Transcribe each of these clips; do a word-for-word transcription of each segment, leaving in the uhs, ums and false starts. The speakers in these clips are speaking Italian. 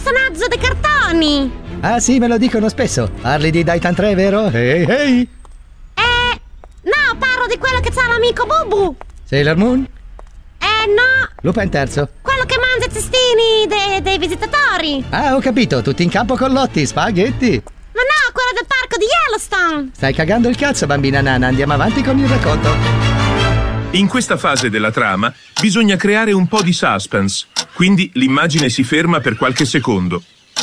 personaggio dei cartoni. Ah sì, me lo dicono spesso. Parli di Daitan tre, vero? Ehi, ehi! Eh, no, parlo di quello che c'ha l'amico Bubu. Sailor Moon? Eh, no. Lupin terzo. Quello che mangia i cestini de- dei visitatori. Ah, ho capito, tutti in campo con Lotti, spaghetti. Ma no, quello del parco di Yellowstone. Stai cagando il cazzo, bambina nana, andiamo avanti con il racconto. In questa fase della trama bisogna creare un po' di suspense, quindi l'immagine si ferma per qualche secondo.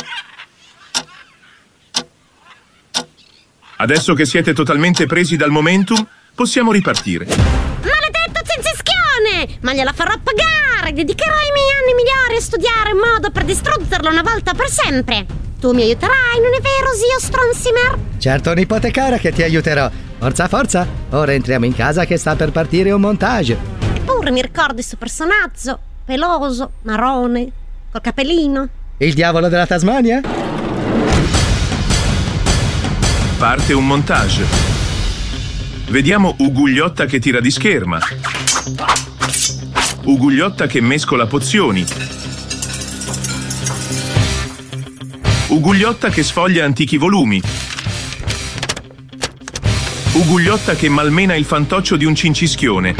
Adesso che siete totalmente presi dal momentum, possiamo ripartire. Maledetto Cincischione! Ma gliela farò pagare! Dedicherò i miei anni migliori a studiare un modo per distruggerlo una volta per sempre. Tu mi aiuterai, non è vero, zio Stronzimer? Certo, nipote cara, che ti aiuterò. Forza, forza. Ora entriamo in casa che sta per partire un montage. Eppure mi ricordo il suo personaggio, peloso, marrone, col capellino. Il diavolo della Tasmania? Parte un montage. Vediamo Ugugliotta che tira di scherma. Ugugliotta che mescola pozioni. Ugugliotta che sfoglia antichi volumi. Ugugliotta che malmena il fantoccio di un cincischione.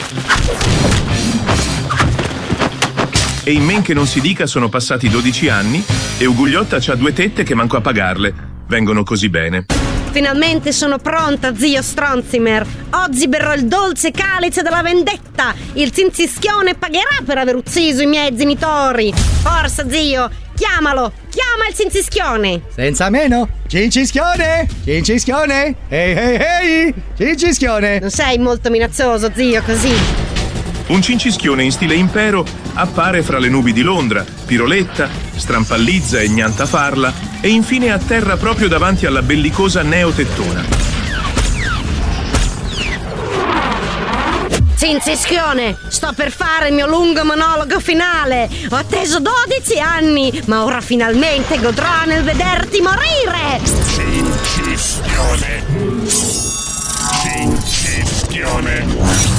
E in men che non si dica sono passati dodici anni e Ugugliotta c'ha due tette che manco a pagarle. Vengono così bene. Finalmente sono pronta, zio Stronzimer. Oggi berrò il dolce calice della vendetta. Il cincischione pagherà per aver ucciso i miei genitori. Forza, zio, chiamalo. Chiama il cincischione. Senza meno. Cincischione! Cincischione! Ehi, ehi, ehi! Cincischione! Non sei molto minaccioso, zio, così. Un cincischione in stile impero appare fra le nubi di Londra, piroletta, strampallizza e gnantafarla e infine atterra proprio davanti alla bellicosa neotettona. Cincischione, sto per fare il mio lungo monologo finale. Ho atteso dodici anni, ma ora finalmente godrò nel vederti morire. Cincischione. Cincischione.